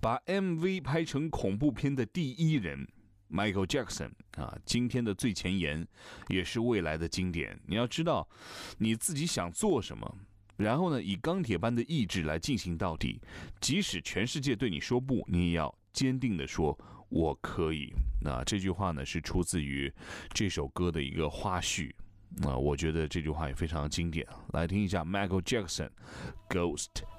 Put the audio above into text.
把 MV 拍成恐怖片的第一人 Michael Jackson 啊，今天的最前沿，也是未来的经典。你要知道你自己想做什么，然后呢，以钢铁般的意志来进行到底，即使全世界对你说不，你也要坚定地说我可以。那这句话呢，是出自于这首歌的一个花絮。我觉得这句话也非常经典，来听一下 Michael Jackson Ghost。